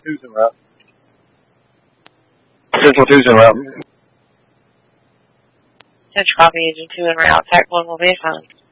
2's en route. Central 2's en route. Central copy, Agent 2 en route. Type 1 will be assigned.